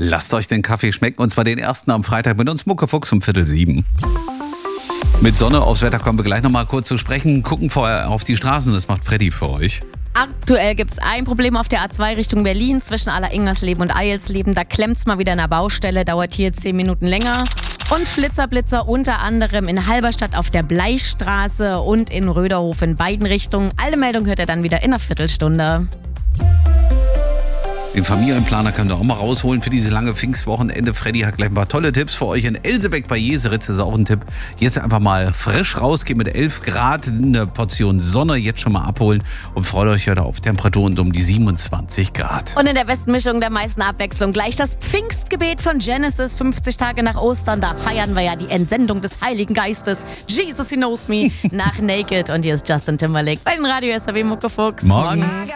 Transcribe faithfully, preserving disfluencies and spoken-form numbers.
Lasst euch den Kaffee schmecken, und zwar den ersten am Freitag mit uns Muckefuchs um Viertel sieben. Mit Sonne aufs Wetter kommen wir gleich nochmal kurz zu sprechen. Gucken vorher auf die Straßen, das macht Freddy für euch. Aktuell gibt es ein Problem auf der A zwei Richtung Berlin zwischen Allersingersleben und Eilsleben. Da klemmt es mal wieder in der Baustelle, dauert hier zehn Minuten länger. Und Flitzer-Blitzer unter anderem in Halberstadt auf der Bleichstraße und in Röderhof in beiden Richtungen. Alle Meldungen hört ihr dann wieder in einer Viertelstunde. Den Familienplaner könnt ihr auch mal rausholen für dieses lange Pfingstwochenende. Freddy hat gleich ein paar tolle Tipps für euch. In Elsebeck bei Jeseritz ist auch ein Tipp. Jetzt einfach mal frisch rausgehen mit elf Grad, eine Portion Sonne jetzt schon mal abholen und freut euch heute auf Temperaturen um die siebenundzwanzig Grad. Und in der besten Mischung der meisten Abwechslung gleich das Pfingstgebet von Genesis, fünfzig Tage nach Ostern. Da feiern wir ja die Entsendung des Heiligen Geistes. Jesus, He Knows Me, nach Naked. Und hier ist Justin Timberlake bei den Radio S R W Muckefuchs. Morgen.